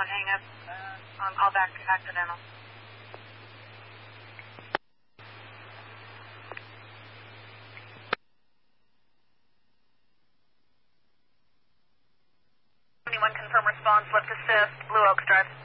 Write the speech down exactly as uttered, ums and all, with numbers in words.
one hang up, uh, on callback accidental. Anyone confirm response, lift assist, Blue Oaks Drive.